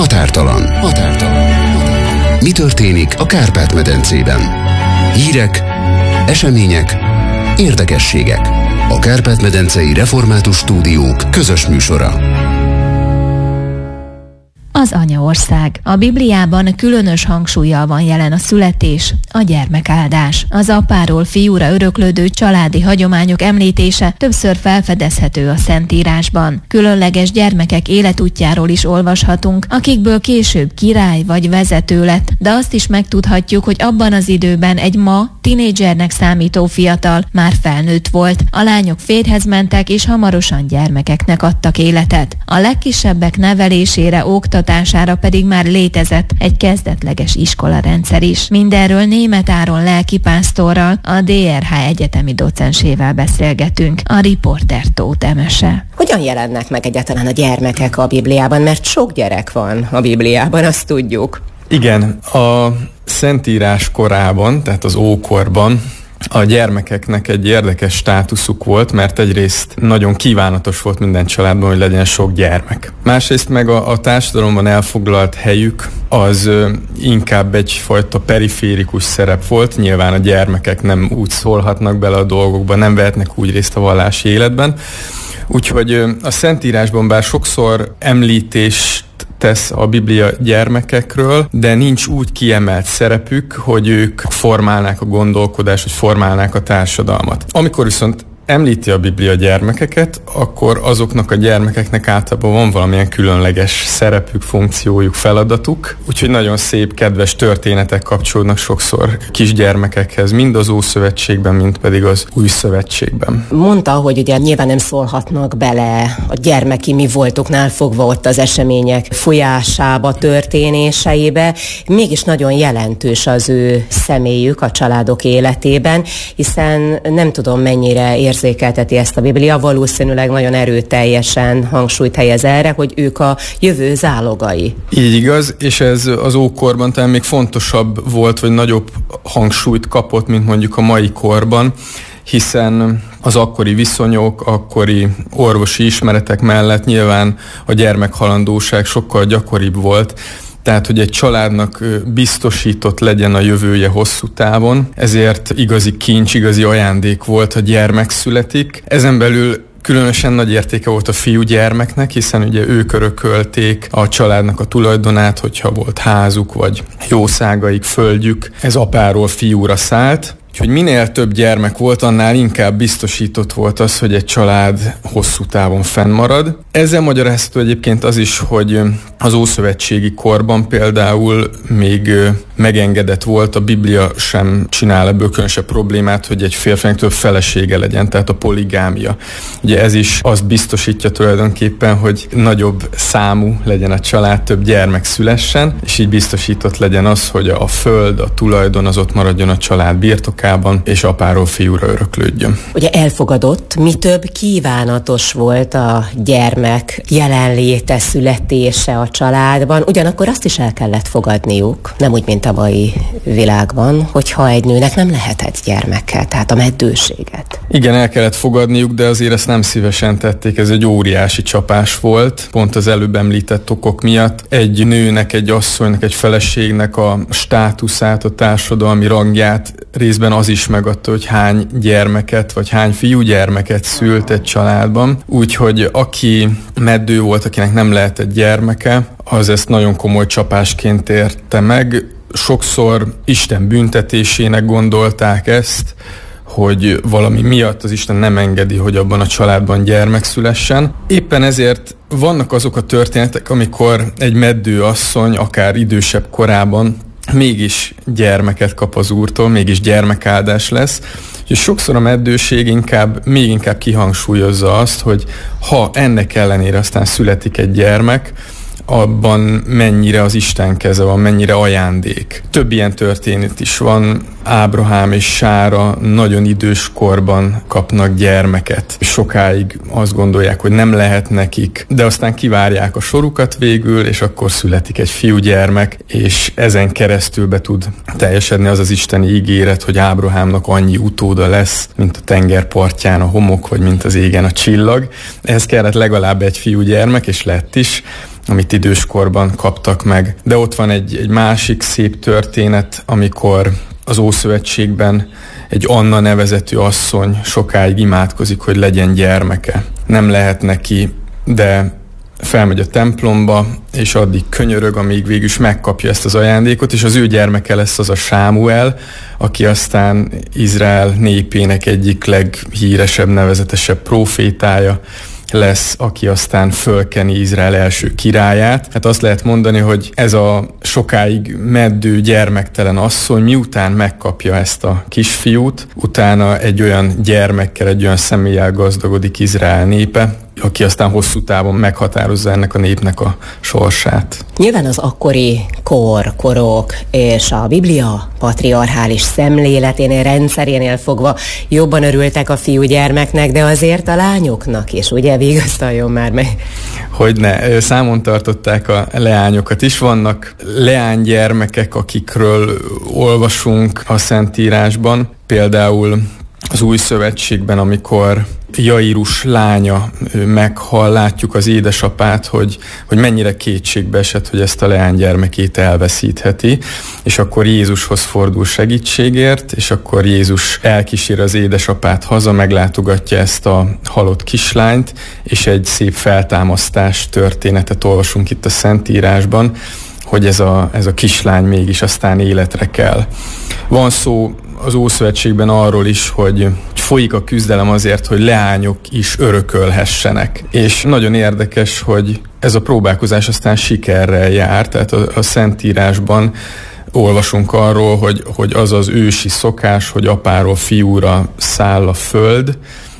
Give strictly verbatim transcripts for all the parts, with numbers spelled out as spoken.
Határtalan. Határtalan. Mi történik a Kárpát-medencében? Hírek, események, érdekességek. A Kárpát-medencei Református Stúdiók közös műsora. Az anyaország. A Bibliában különös hangsúllyal van jelen a születés, a gyermekáldás. Az apáról fiúra öröklődő családi hagyományok említése többször felfedezhető a Szentírásban. Különleges gyermekek életútjáról is olvashatunk, akikből később király vagy vezető lett, de azt is megtudhatjuk, hogy abban az időben egy ma tinédzsernek számító fiatal már felnőtt volt. A lányok férjhez mentek, és hamarosan gyermekeknek adtak életet. A legkisebbek nevelésére, oktatására pedig már létezett egy kezdetleges iskolarendszer is. Mindenről Németh Áron lelkipásztorral, a dé er há egyetemi docensével beszélgetünk. A riporter Tóth Emese. Hogyan jelennek meg egyáltalán a gyermekek a Bibliában? Mert sok gyerek van a Bibliában, azt tudjuk. Igen, a Szentírás korában, tehát az ókorban a gyermekeknek egy érdekes státuszuk volt, mert egyrészt nagyon kívánatos volt minden családban, hogy legyen sok gyermek. Másrészt meg a, a társadalomban elfoglalt helyük az ö, inkább egyfajta periférikus szerep volt. Nyilván a gyermekek nem úgy szólhatnak bele a dolgokba, nem vehetnek úgy részt a vallási életben. Úgyhogy ö, a Szentírásban bár sokszor említést tesz a Biblia gyermekekről, de nincs úgy kiemelt szerepük, hogy ők formálnák a gondolkodást, hogy formálnák a társadalmat. Amikor viszont említi a Biblia gyermekeket, akkor azoknak a gyermekeknek általában van valamilyen különleges szerepük, funkciójuk, feladatuk. Úgyhogy nagyon szép, kedves történetek kapcsolódnak sokszor kisgyermekekhez, mind az Ószövetségben, mind pedig az Új Szövetségben. Mondta, hogy ugye nyilván nem szólhatnak bele a gyermeki mi voltuknál fogva ott az események folyásába, történéseibe. Mégis nagyon jelentős az ő személyük a családok életében, hiszen nem tudom mennyire érzékelteti ezt a Biblia, valószínűleg nagyon erőteljesen hangsúlyt helyez erre, hogy ők a jövő zálogai. Így igaz, és ez az ókorban talán még fontosabb volt, vagy nagyobb hangsúlyt kapott, mint mondjuk a mai korban, hiszen az akkori viszonyok, akkori orvosi ismeretek mellett nyilván a gyermekhalandóság sokkal gyakoribb volt, tehát, hogy egy családnak biztosított legyen a jövője hosszú távon, ezért igazi kincs, igazi ajándék volt, ha gyermek születik. Ezen belül különösen nagy értéke volt a fiúgyermeknek, hiszen ugye ők örökölték a családnak a tulajdonát, hogyha volt házuk, vagy jószágaik, földjük. Ez apáról fiúra szállt. Úgyhogy minél több gyermek volt, annál inkább biztosított volt az, hogy egy család hosszú távon fennmarad. Ezzel magyarázható egyébként az is, hogy az ószövetségi korban például még megengedett volt, a Biblia sem csinál ebből különösebb problémát, hogy egy férfinak több felesége legyen, tehát a poligámia. Ugye ez is azt biztosítja tulajdonképpen, hogy nagyobb számú legyen a család, több gyermek szülessen, és így biztosított legyen az, hogy a föld, a tulajdon az ott maradjon a család birtokában, és apáról fiúra öröklődjön. Ugye elfogadott, mi több kívánatos volt a gyermek jelenléte, születése a családban, ugyanakkor azt is el kellett fogadniuk, nem úgy, mint a mai világban, hogyha egy nőnek nem lehetett gyermekkel, tehát a meddőséget. Igen, el kellett fogadniuk, de azért ezt nem szívesen tették, ez egy óriási csapás volt, pont az előbb említett okok miatt. Egy nőnek, egy asszonynak, egy feleségnek a státuszát, a társadalmi rangját részben az is megadta, hogy hány gyermeket, vagy hány fiúgyermeket szült egy családban. Úgyhogy aki meddő volt, akinek nem lehetett gyermeke, az ezt nagyon komoly csapásként érte meg. Sokszor Isten büntetésének gondolták ezt, hogy valami miatt az Isten nem engedi, hogy abban a családban gyermek szülessen. Éppen ezért vannak azok a történetek, amikor egy meddő asszony, akár idősebb korában mégis gyermeket kap az Úrtól, mégis gyermekáldás lesz. És sokszor a meddőség inkább, még inkább kihangsúlyozza azt, hogy ha ennek ellenére aztán születik egy gyermek, abban mennyire az Isten keze van, mennyire ajándék. Több ilyen történet is van. Ábrahám és Sára nagyon idős korban kapnak gyermeket. Sokáig azt gondolják, hogy nem lehet nekik, de aztán kivárják a sorukat végül, és akkor születik egy fiúgyermek, és ezen keresztül be tud teljesedni az az isteni ígéret, hogy Ábrahámnak annyi utóda lesz, mint a tengerpartján a homok, vagy mint az égen a csillag. Ehhez kellett legalább egy fiúgyermek, és lett is. amit időskorban kaptak meg. De ott van egy, egy másik szép történet, amikor az Ószövetségben egy Anna nevezetű asszony sokáig imádkozik, hogy legyen gyermeke. Nem lehet neki, de felmegy a templomba, és addig könyörög, amíg végül is megkapja ezt az ajándékot, és az ő gyermeke lesz az a Sámuel, aki aztán Izrael népének egyik leghíresebb, nevezetesebb prófétája lesz, aki aztán fölkeni Izrael első királyát. Hát azt lehet mondani, hogy ez a sokáig meddő gyermektelen asszony miután megkapja ezt a kisfiút, utána egy olyan gyermekkel, egy olyan személlyel gazdagodik Izrael népe, aki aztán hosszú távon meghatározza ennek a népnek a sorsát. Nyilván az akkori kor, korok és a Biblia patriarchális szemléleténél, rendszerénél fogva jobban örültek a fiúgyermeknek, de azért a lányoknak is, ugye, vigasztaljon már meg. Hogyne, számon tartották a leányokat is. Vannak leánygyermekek, akikről olvasunk a Szentírásban, például az Új Szövetségben, amikor Jairus lánya meghal, látjuk az édesapát, hogy, hogy mennyire kétségbe esett, hogy ezt a leánygyermekét elveszítheti, és akkor Jézushoz fordul segítségért, és akkor Jézus elkísér az édesapát haza, meglátogatja ezt a halott kislányt, és egy szép feltámasztás történetet olvasunk itt a Szentírásban, hogy ez a, ez a kislány mégis aztán életre kell. Van szó az Ószövetségben arról is, hogy folyik a küzdelem azért, hogy leányok is örökölhessenek. És nagyon érdekes, hogy ez a próbálkozás aztán sikerrel jár, tehát a, a Szentírásban olvasunk arról, hogy, hogy az az ősi szokás, hogy apáról fiúra száll a föld,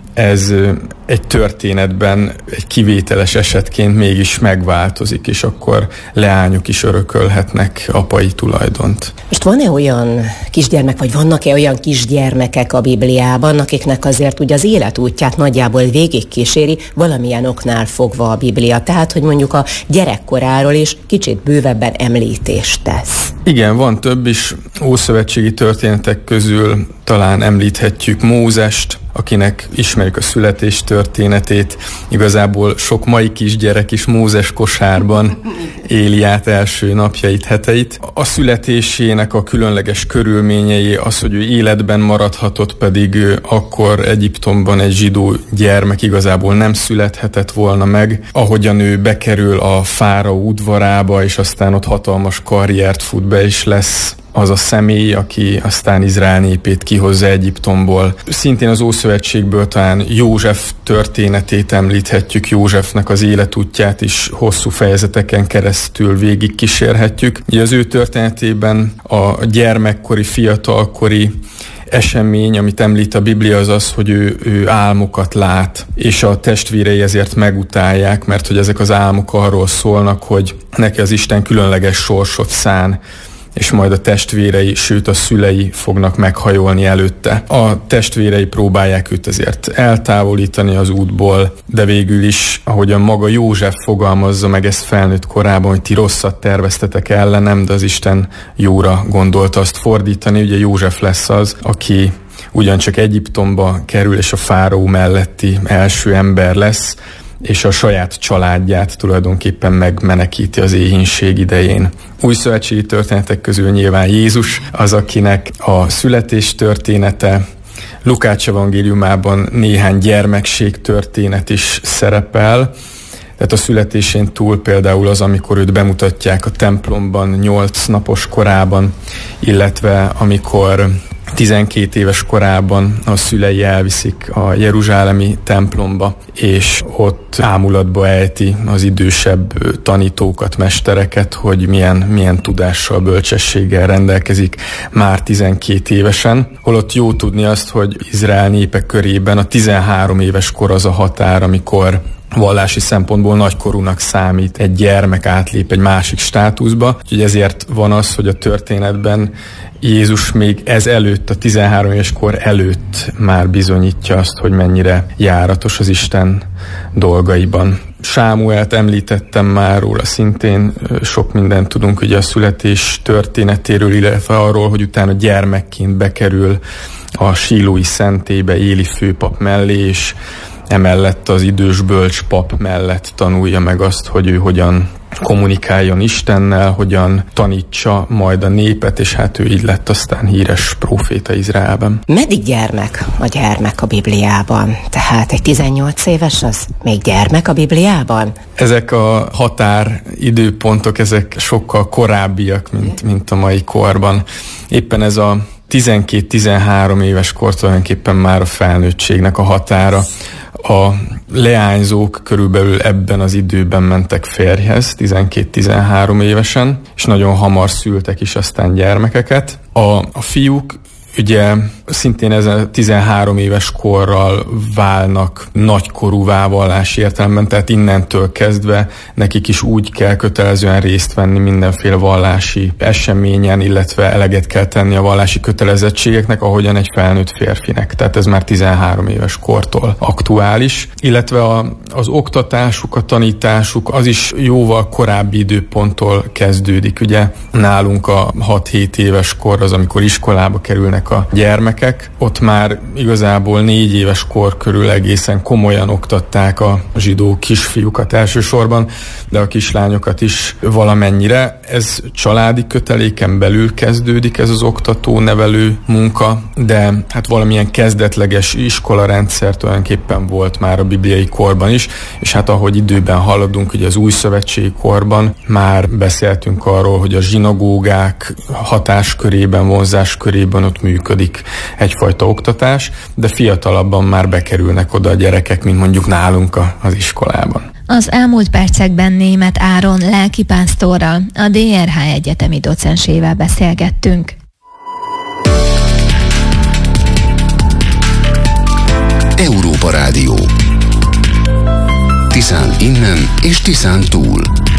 ez egy történetben egy kivételes esetként mégis megváltozik, és akkor leányok is örökölhetnek apai tulajdont. Most van-e olyan kisgyermek, vagy vannak-e olyan kisgyermekek a Bibliában, akiknek azért ugye az életútját nagyjából végigkíséri valamilyen oknál fogva a Biblia, tehát hogy mondjuk a gyerekkoráról is kicsit bővebben említést tesz? Igen, van több is. Ószövetségi történetek közül talán említhetjük Mózest, akinek ismerjük a születés történetét. Igazából sok mai kisgyerek is Mózes kosárban éli át első napjait, heteit. A születésének a különleges körülményei, az, hogy ő életben maradhatott, pedig akkor Egyiptomban egy zsidó gyermek igazából nem születhetett volna meg. Ahogyan ő bekerül a fáraó udvarába, és aztán ott hatalmas karriert fut be, és lesz az a személy, aki aztán Izrael népét kihozza Egyiptomból. Szintén az Ószövetségből talán József történetét említhetjük, Józsefnek az életútját is hosszú fejezeteken keresztül végig kísérhetjük. Ugye az ő történetében a gyermekkori, fiatalkori esemény, amit említ a Biblia, az az, hogy ő, ő álmokat lát, és a testvérei ezért megutálják, mert hogy ezek az álmok arról szólnak, hogy neki az Isten különleges sorsot szán, és majd a testvérei, sőt a szülei fognak meghajolni előtte. A testvérei próbálják őt ezért eltávolítani az útból, de végül is, ahogyan maga József fogalmazza meg ezt felnőtt korában, hogy ti rosszat terveztetek ellenem, de az Isten jóra gondolta azt fordítani. Ugye József lesz az, aki ugyancsak Egyiptomba kerül, és a fáraó melletti első ember lesz, és a saját családját tulajdonképpen megmenekíti az éhínség idején. Újszövetségi történetek közül nyilván Jézus az, akinek a születés története, Lukács evangéliumában néhány gyermekség történet is szerepel. Tehát a születésén túl például az, amikor őt bemutatják a templomban nyolc napos korában, illetve amikor tizenkét éves korában a szülei elviszik a jeruzsálemi templomba, és ott ámulatba ejti az idősebb tanítókat, mestereket, hogy milyen, milyen tudással, bölcsességgel rendelkezik már tizenkét évesen. Holott jó tudni azt, hogy Izrael népe körében a tizenhárom éves kor az a határ, amikor vallási szempontból nagykorúnak számít, egy gyermek átlép egy másik státuszba. Úgyhogy ezért van az, hogy a történetben Jézus még ez előtt, a tizenhárom éves kor előtt már bizonyítja azt, hogy mennyire járatos az Isten dolgaiban. Sámuelt említettem már, róla szintén sok mindent tudunk ugye a születés történetéről, illetve arról, hogy utána gyermekként bekerül a sílói szentélybe Éli főpap mellé, és emellett az idős bölcs pap mellett tanulja meg azt, hogy ő hogyan kommunikáljon Istennel, hogyan tanítsa majd a népet, és hát ő így lett aztán híres próféta Izraelben. Meddig gyermek a gyermek a Bibliában? Tehát egy tizennyolc éves az még gyermek a Bibliában? Ezek a határidőpontok, ezek sokkal korábbiak, mint, mint a mai korban. Éppen ez a tizenkét-tizenhárom éves kor tulajdonképpen már a felnőttségnek a határa. A leányzók körülbelül ebben az időben mentek férjhez, tizenkét-tizenhárom évesen, és nagyon hamar szültek is aztán gyermekeket. A, a fiúk ugye szintén ezen tizenhárom éves korral válnak nagykorúvá vallási értelemben, tehát innentől kezdve nekik is úgy kell kötelezően részt venni mindenféle vallási eseményen, illetve eleget kell tenni a vallási kötelezettségeknek, ahogyan egy felnőtt férfinek. Tehát ez már tizenhárom éves kortól aktuális, illetve a, az oktatásuk, a tanításuk az is jóval korábbi időponttól kezdődik. Ugye nálunk a hat-hét éves kor az, amikor iskolába kerülnek a gyermekek, ott már igazából négy éves kor körül egészen komolyan oktatták a zsidó kisfiúkat elsősorban, de a kislányokat is valamennyire. Ez családi köteléken belül kezdődik ez az oktató-nevelő munka, de hát valamilyen kezdetleges iskolarendszer tulajdonképpen volt már a bibliai korban is, és hát ahogy időben haladunk, ugye az új szövetségi korban már beszéltünk arról, hogy a zsinagógák hatáskörében, vonzáskörében ott működik egyfajta oktatás, de fiatalabban már bekerülnek oda a gyerekek, mint mondjuk nálunk az iskolában. Az elmúlt percekben Németh Áron lelkipásztorral, a dé er há egyetemi docensével beszélgettünk. Európa Rádió. Tiszán innen és Tiszán túl.